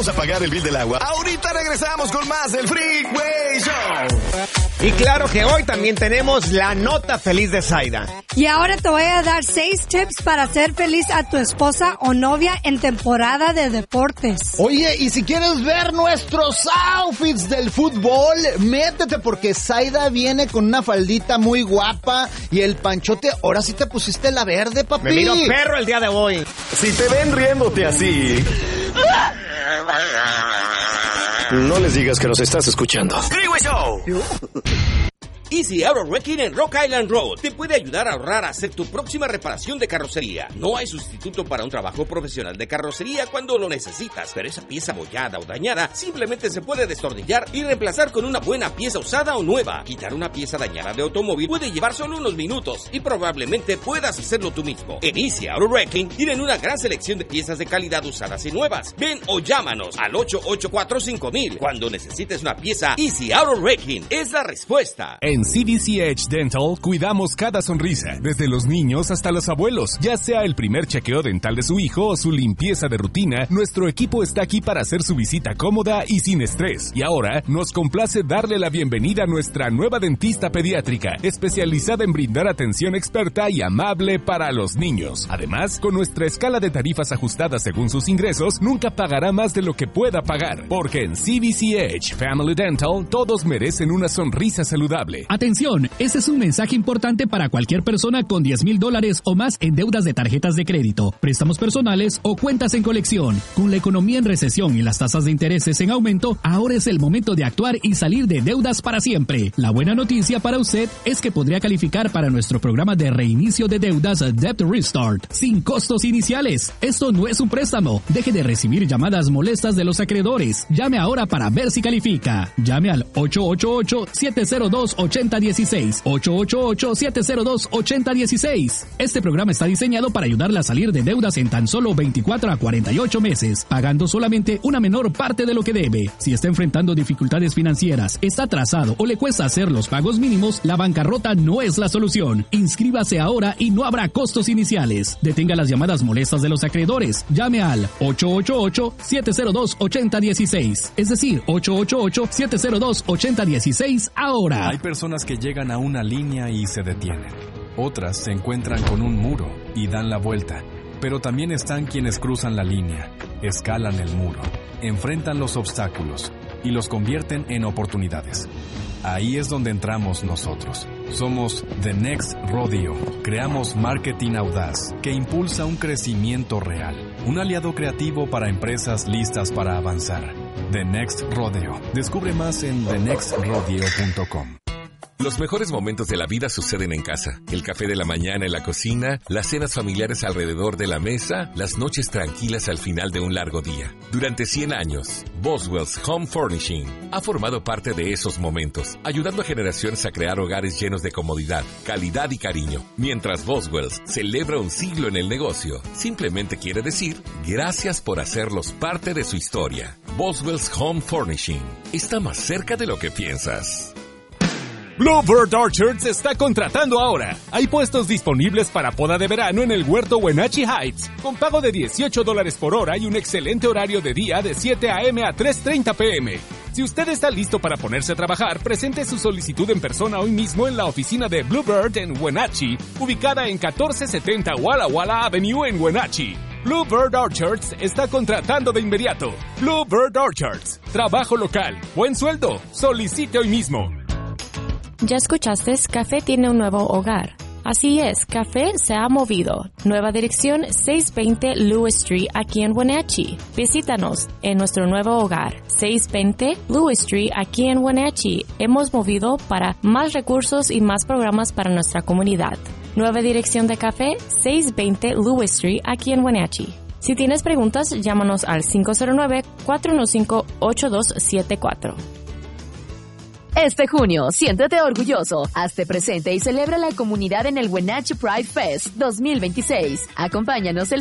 vamos a pagar el bill del agua. Ahorita regresamos con más del Freeway Show. Y claro que hoy también tenemos la nota feliz de Zaida. Y ahora te voy a dar 6 tips para hacer feliz a tu esposa o novia en temporada de deportes. Oye, y si quieres ver nuestros outfits del fútbol, métete porque Zaida viene con una faldita muy guapa y el panchote, ahora sí te pusiste la verde, papi. Me miro perro el día de hoy. Si te ven riéndote así, no les digas que nos estás escuchando. Freeway Show. Easy Auto Wrecking en Rock Island Road te puede ayudar a ahorrar a hacer tu próxima reparación de carrocería. No hay sustituto para un trabajo profesional de carrocería cuando lo necesitas, pero esa pieza abollada o dañada simplemente se puede destornillar y reemplazar con una buena pieza usada o nueva. Quitar una pieza dañada de automóvil puede llevar solo unos minutos y probablemente puedas hacerlo tú mismo. En Easy Auto Wrecking tienen una gran selección de piezas de calidad usadas y nuevas. Ven o llámanos al 884-5000. Cuando necesites una pieza, Easy Auto Wrecking es la respuesta. En CVC Edge Dental cuidamos cada sonrisa, desde los niños hasta los abuelos. Ya sea el primer chequeo dental de su hijo o su limpieza de rutina, nuestro equipo está aquí para hacer su visita cómoda y sin estrés. Y ahora nos complace darle la bienvenida a nuestra nueva dentista pediátrica, especializada en brindar atención experta y amable para los niños. Además, con nuestra escala de tarifas ajustadas según sus ingresos, nunca pagará más de lo que pueda pagar, porque en CVC Edge Family Dental todos merecen una sonrisa saludable. Atención, ese es un mensaje importante para cualquier persona con $10,000 o más en deudas de tarjetas de crédito, préstamos personales o cuentas en colección. Con la economía en recesión y las tasas de intereses en aumento, ahora es el momento de actuar y salir de deudas para siempre. La buena noticia para usted es que podría calificar para nuestro programa de reinicio de deudas Debt Restart, sin costos iniciales. Esto no es un préstamo. Deje de recibir llamadas molestas de los acreedores. Llame ahora para ver si califica. Llame al 888-702-8016. 888-702-8016. Este programa está diseñado para ayudarle a salir de deudas en tan solo 24 a 48 meses, pagando solamente una menor parte de lo que debe. Si está enfrentando dificultades financieras, está atrasado o le cuesta hacer los pagos mínimos, la bancarrota no es la solución. Inscríbase ahora y no habrá costos iniciales. Detenga las llamadas molestas de los acreedores. Llame al 888-702-8016. Es decir, 888-702-8016 ahora. Hay personas que llegan a una línea y se detienen. Otras se encuentran con un muro y dan la vuelta. Pero también están quienes cruzan la línea, escalan el muro, enfrentan los obstáculos y los convierten en oportunidades. Ahí es donde entramos nosotros. Somos The Next Rodeo. Creamos marketing audaz que impulsa un crecimiento real. Un aliado creativo para empresas listas para avanzar. The Next Rodeo. Descubre más en thenextrodeo.com. Los mejores momentos de la vida suceden en casa. El café de la mañana en la cocina, las cenas familiares alrededor de la mesa, las noches tranquilas al final de un largo día. Durante 100 años, Boswell's Home Furnishing ha formado parte de esos momentos, ayudando a generaciones a crear hogares llenos de comodidad, calidad y cariño. Mientras Boswell's celebra un siglo en el negocio, simplemente quiere decir gracias por hacerlos parte de su historia. Boswell's Home Furnishing está más cerca de lo que piensas. Bluebird Orchards está contratando ahora. Hay puestos disponibles para poda de verano en el huerto Wenatchee Heights, con pago de $18 por hora y un excelente horario de día de 7 a.m. a 3:30 p.m. Si usted está listo para ponerse a trabajar, presente su solicitud en persona hoy mismo en la oficina de Bluebird en Wenatchee, ubicada en 1470 Walla Walla Avenue en Wenatchee. Bluebird Orchards está contratando de inmediato. Bluebird Orchards, trabajo local, buen sueldo, solicite hoy mismo. ¿Ya escuchaste? Café tiene un nuevo hogar. Así es, Café se ha movido. Nueva dirección 620 Lewis Street aquí en Wenatchee. Visítanos en nuestro nuevo hogar, 620 Lewis Street aquí en Wenatchee. Hemos movido para más recursos y más programas para nuestra comunidad. Nueva dirección de Café, 620 Lewis Street aquí en Wenatchee. Si tienes preguntas, llámanos al 509-415-8274. Este junio, siéntete orgulloso, hazte presente y celebra la comunidad en el Wenatchee Pride Fest 2026. Acompáñanos el